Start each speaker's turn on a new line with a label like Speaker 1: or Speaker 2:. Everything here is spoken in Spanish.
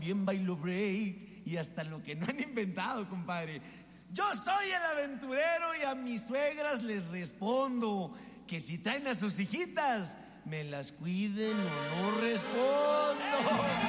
Speaker 1: Bien bailo break y hasta lo que no han inventado, compadre. Yo soy el aventurero y a mis suegras les respondo que si traen a sus hijitas, me las cuiden o no respondo.